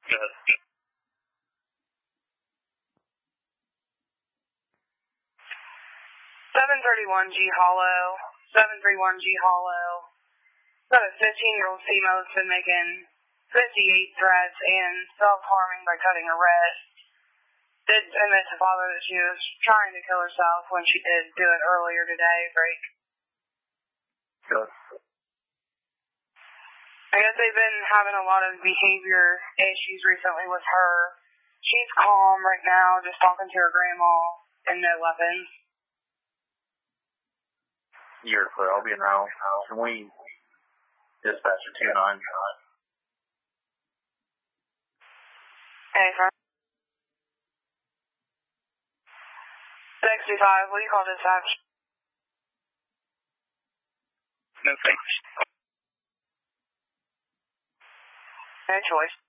Good. 731 G Hollow. 731 G Hollow. About a 15-year-old female has been making 58 threats and self-harming by cutting her wrist. Did admit to father that she was trying to kill herself when she did do it earlier today, Drake. Good. I guess they've been having a lot of behavior issues recently with her. She's calm right now, just talking to her grandma and no weapons. You're clear. I'll be in route. Can we dispatch a 2-9? Hey, friend. 65, will you call dispatch? No thanks. No choice.